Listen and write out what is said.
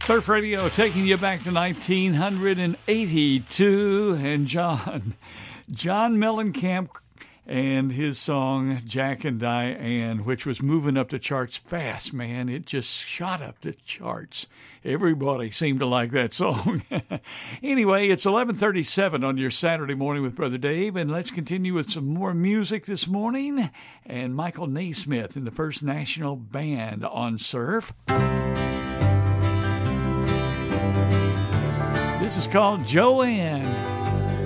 Surf Radio taking you back to 1982, and John Mellencamp and his song Jack and Diane, which was moving up the charts fast, man. It just shot up the charts. Everybody seemed to like that song. Anyway, it's 11:37 on your Saturday morning with Brother Dave, and let's continue with some more music this morning. And Michael Naismith in the First National Band on Surf. This is called Joanne.